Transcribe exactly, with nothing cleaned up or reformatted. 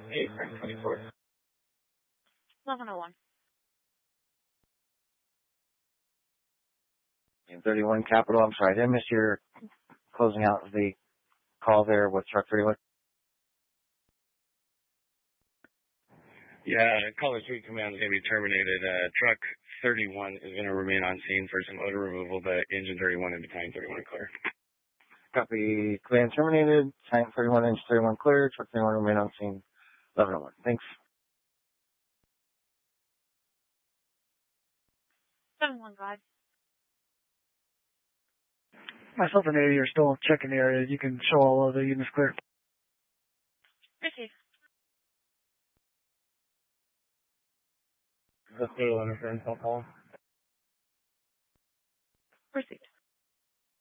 eight twenty-four. eleven oh one. thirty-one Capital, I'm sorry, did I miss your closing out of the call there with truck thirty-one? Yeah, caller three command is going to be terminated. Uh, truck thirty-one is going to remain on scene for some odor removal, but engine thirty-one and battalion thirty-one clear. Copy, command terminated, tank thirty-one, engine thirty-one clear, truck thirty-one remain on scene, eleven oh one. Thanks. seven one five. Myself and Navy are still checking the area. You can show all of the units clear. Receive. Let's go on a phone call. Received.